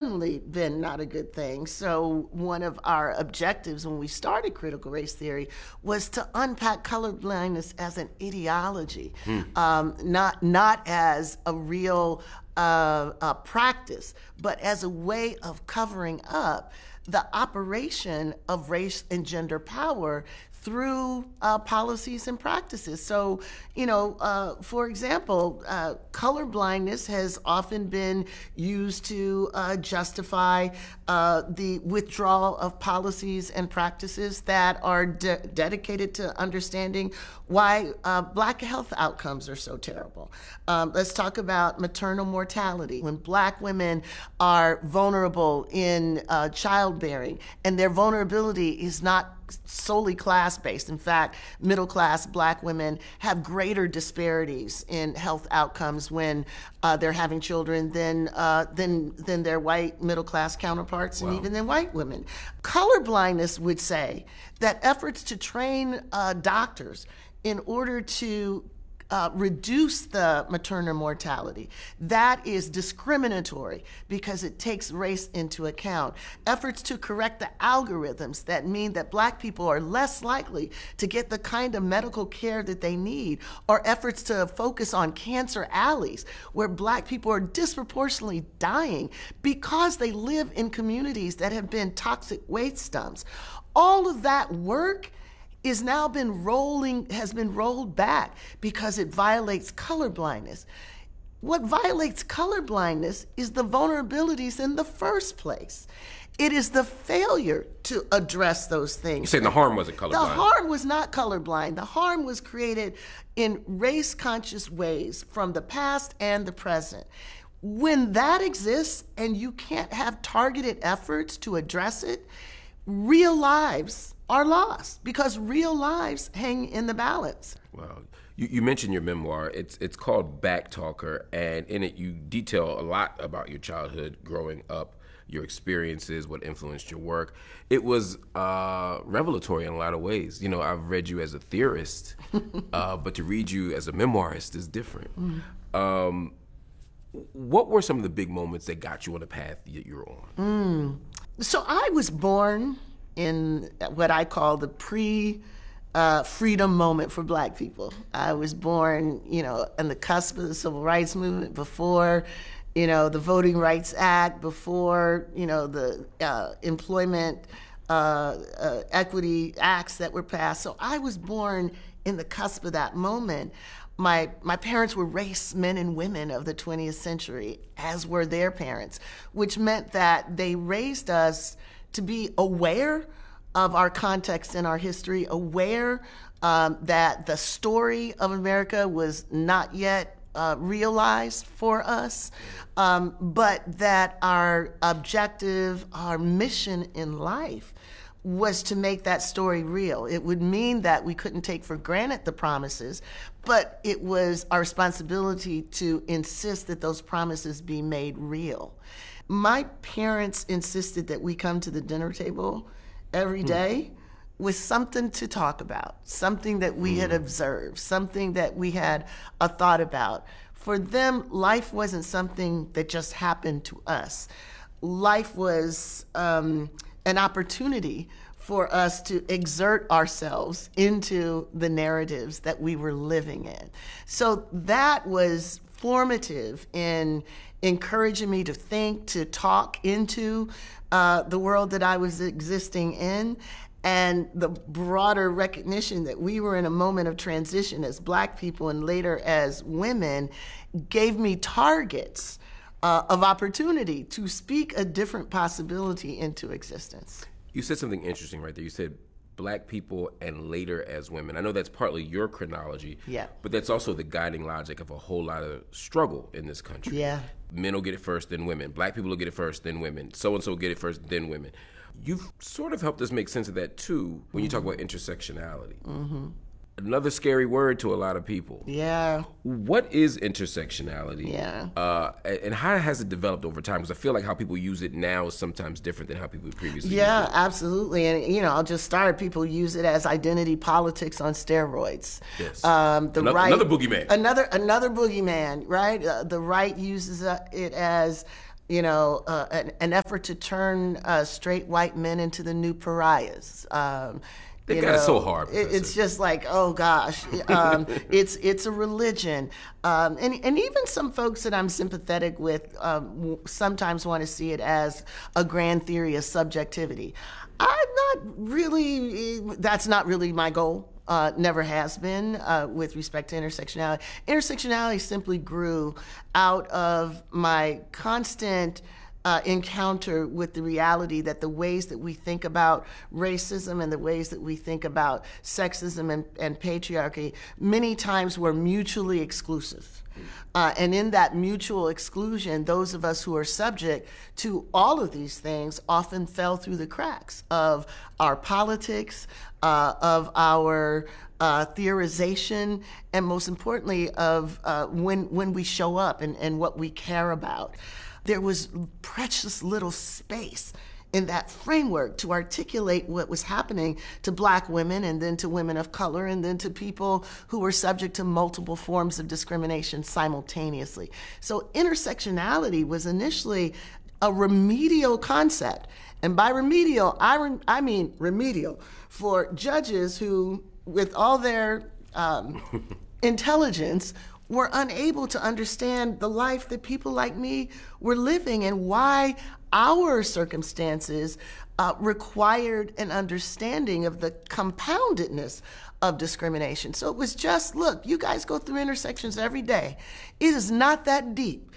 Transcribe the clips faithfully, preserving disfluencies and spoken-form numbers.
certainly been not a good thing. So one of our objectives when we started critical race theory was to unpack colorblindness as an ideology, mm. um, not not as a real uh, uh, practice, but as a way of covering up the operation of race and gender power through uh, policies and practices. So, you know, uh, for example, uh, color blindness has often been used to uh, justify uh, the withdrawal of policies and practices that are de- dedicated to understanding why uh, Black health outcomes are so terrible. Um, let's talk about maternal mortality. When Black women are vulnerable in uh, childbearing, and their vulnerability is not solely class-based. In fact, middle-class Black women have greater disparities in health outcomes when uh, they're having children than, uh, than, than their white middle-class counterparts, wow. and even than white women. Colorblindness would say that efforts to train uh, doctors in order to Uh, reduce the maternal mortality, that is discriminatory because it takes race into account. Efforts to correct the algorithms that mean that Black people are less likely to get the kind of medical care that they need, or efforts to focus on cancer alleys where Black people are disproportionately dying because they live in communities that have been toxic waste dumps. All of that work is now been rolling, has been rolled back because it violates colorblindness. What violates colorblindness is the vulnerabilities in the first place. It is the failure to address those things. You're saying the harm wasn't colorblind. The harm was not colorblind. The harm was created in race-conscious ways from the past and the present. When that exists and you can't have targeted efforts to address it, real lives are lost because real lives hang in the balance. Wow. You, you mentioned your memoir. It's it's called Backtalker, and in it you detail a lot about your childhood growing up, your experiences, what influenced your work. It was uh, revelatory in a lot of ways. You know, I've read you as a theorist, uh, but to read you as a memoirist is different. Mm. Um, what were some of the big moments that got you on the path that you're on? Mm. So I was born in what I call the pre-freedom uh, moment for Black people. I was born, you know, on the cusp of the Civil Rights Movement, before, you know, the Voting Rights Act, before, you know, the uh, employment uh, uh, equity acts that were passed. So I was born in the cusp of that moment. My my parents were race men and women of the twentieth century, as were their parents, which meant that they raised us to be aware of our context and our history, aware um, that the story of America was not yet uh, realized for us, um, but that our objective, our mission in life was to make that story real. It would mean that we couldn't take for granted the promises, but it was our responsibility to insist that those promises be made real. My parents insisted that we come to the dinner table every day mm. with something to talk about, something that we mm. had observed, something that we had a thought about. For them, life wasn't something that just happened to us. Life was um, an opportunity for us to exert ourselves into the narratives that we were living in. So that was formative in encouraging me to think, to talk into uh, the world that I was existing in, and the broader recognition that we were in a moment of transition as Black people and later as women gave me targets uh, of opportunity to speak a different possibility into existence. You said something interesting right there. You said Black people and later as women. I know that's partly your chronology, yeah, but that's also the guiding logic of a whole lot of struggle in this country. Yeah. Men will get it first, then women. Black people will get it first, then women. So-and-so will get it first, then women. You've sort of helped us make sense of that, too, when mm-hmm. you talk about intersectionality. Mm-hmm. Another scary word to a lot of people. Yeah. What is intersectionality? Yeah. Uh, and how has it developed over time? Because I feel like how people use it now is sometimes different than how people previously yeah, used it. Yeah, absolutely. And, you know, I'll just start. People use it as identity politics on steroids. Yes. Um, the another, right, another boogeyman. Another, another boogeyman, right? Uh, the right uses uh, it as you know, uh, an, an effort to turn uh, straight white men into the new pariahs. Um, They you got know, it so hard. It, it's just like, oh gosh, um, it's it's a religion, um, and and even some folks that I'm sympathetic with um, sometimes want to see it as a grand theory of subjectivity. I'm not really. That's not really my goal. Uh, never has been uh, with respect to intersectionality. Intersectionality simply grew out of my constant uh, encounter with the reality that the ways that we think about racism and the ways that we think about sexism and, and patriarchy many times were mutually exclusive. Uh, and in that mutual exclusion, those of us who are subject to all of these things often fell through the cracks of our politics, uh, of our uh, theorization, and most importantly, of uh, when when we show up and, and what we care about. There was precious little space in that framework to articulate what was happening to Black women and then to women of color and then to people who were subject to multiple forms of discrimination simultaneously. So intersectionality was initially a remedial concept. And by remedial, I, re- I mean remedial for judges who, with all their um, intelligence, were unable to understand the life that people like me were living and why our circumstances uh, required an understanding of the compoundedness of discrimination. So it was just, look, you guys go through intersections every day. It is not that deep.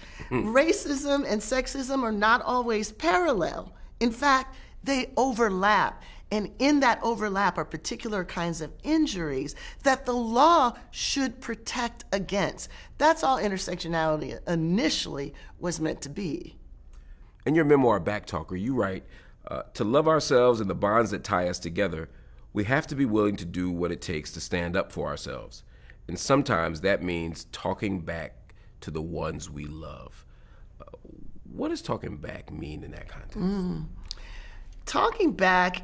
Racism and sexism are not always parallel. In fact, they overlap. And in that overlap are particular kinds of injuries that the law should protect against. That's all intersectionality initially was meant to be. In your memoir, Backtalker, you write, uh, to love ourselves and the bonds that tie us together, we have to be willing to do what it takes to stand up for ourselves. And sometimes that means talking back to the ones we love. Uh, what does talking back mean in that context? Mm. Talking back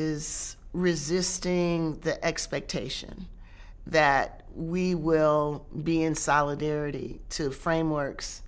is resisting the expectation that we will be in solidarity to frameworks,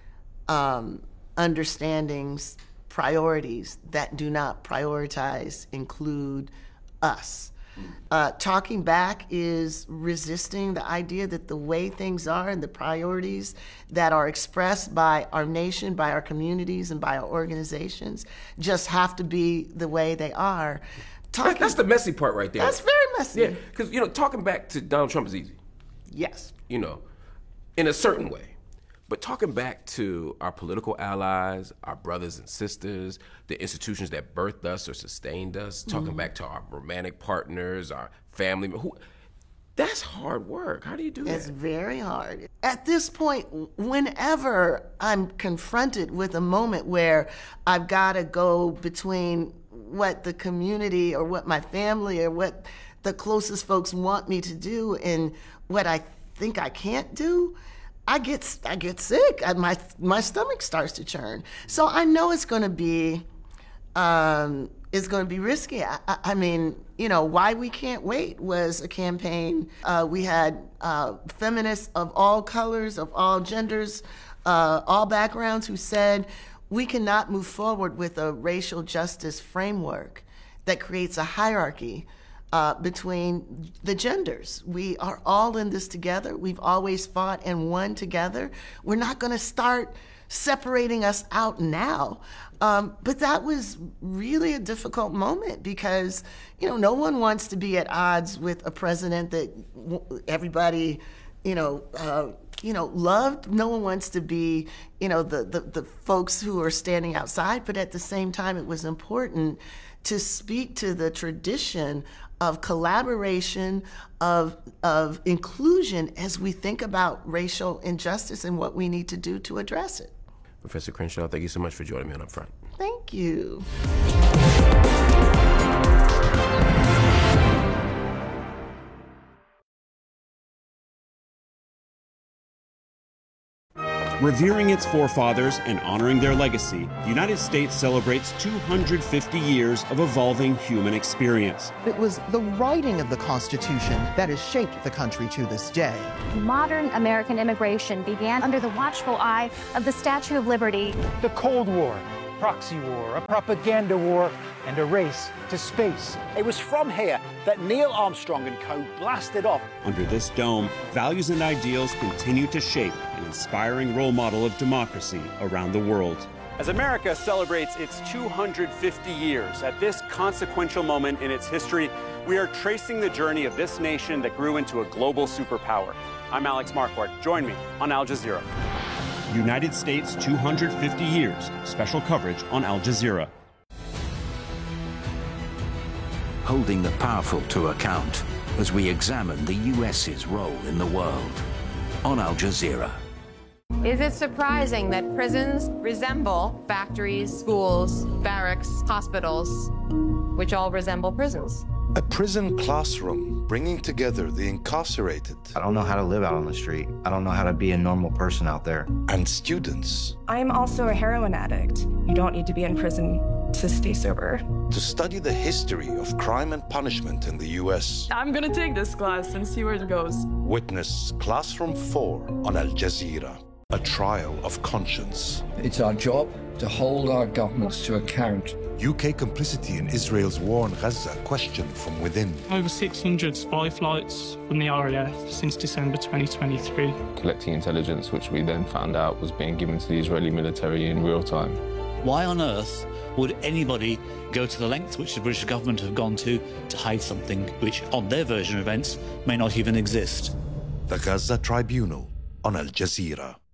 um, understandings, priorities that do not prioritize, include us. Uh, talking back is resisting the idea that the way things are and the priorities that are expressed by our nation, by our communities, and by our organizations just have to be the way they are. Talking, that's the messy part right there. That's very messy. Yeah, because, you know, talking back to Donald Trump is easy. Yes. You know, in a certain way. But talking back to our political allies, our brothers and sisters, the institutions that birthed us or sustained us, talking mm-hmm. back to our romantic partners, our family, who, that's hard work. How do you do that? It's very hard. At this point, whenever I'm confronted with a moment where I've got to go between what the community or what my family or what the closest folks want me to do and what I think I can't do, I get I get sick. I, my my stomach starts to churn. So I know it's going to be um, it's going to be risky. I, I, I mean, you know, Why We Can't Wait was a campaign. Uh, we had uh, feminists of all colors, of all genders, uh, all backgrounds who said we cannot move forward with a racial justice framework that creates a hierarchy Uh, between the genders. We are all in this together. We've always fought and won together. We're not going to start separating us out now. Um, but that was really a difficult moment because, you know, no one wants to be at odds with a president that w- everybody, you know, uh, you know, loved. No one wants to be, you know, the, the, the folks who are standing outside. But at the same time, it was important to speak to the tradition of collaboration, of of inclusion as we think about racial injustice and what we need to do to address it. Professor Crenshaw, thank you so much for joining me on Upfront. Thank you. Revering its forefathers and honoring their legacy, the United States celebrates two hundred fifty years of evolving human experience. It was the writing of the Constitution that has shaped the country to this day. Modern American immigration began under the watchful eye of the Statue of Liberty. The Cold War, proxy war, a propaganda war, and a race to space. It was from here that Neil Armstrong and co blasted off. Under this dome, values and ideals continue to shape an inspiring role model of democracy around the world. As America celebrates its two hundred fifty years, at this consequential moment in its history, we are tracing the journey of this nation that grew into a global superpower. I'm Alex Marquardt. Join me on Al Jazeera. United States two hundred fifty years. Special coverage on Al Jazeera. Holding the powerful to account as we examine the U S's role in the world on Al Jazeera. Is it surprising that prisons resemble factories, schools, barracks, hospitals, which all resemble prisons? A prison classroom bringing together the incarcerated. I don't know how to live out on the street. I don't know how to be a normal person out there. And students. I'm also a heroin addict. You don't need to be in prison to stay sober. To study the history of crime and punishment in the U S. I'm gonna take this class and see where it goes. Witness Classroom four on Al Jazeera. A trial of conscience. It's our job to hold our governments to account. U K complicity in Israel's war on Gaza questioned from within. Over six hundred spy flights from the R A F since December twenty twenty-three. Collecting intelligence, which we then found out was being given to the Israeli military in real time. Why on earth would anybody go to the lengths which the British government have gone to to hide something which, on their version of events, may not even exist? The Gaza Tribunal on Al Jazeera.